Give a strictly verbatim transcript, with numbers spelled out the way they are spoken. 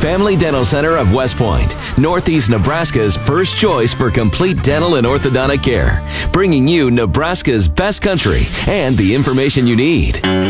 Family Dental Center of West Point, Northeast Nebraska's first choice for complete dental and orthodontic care, bringing you Nebraska's best country and the information you need.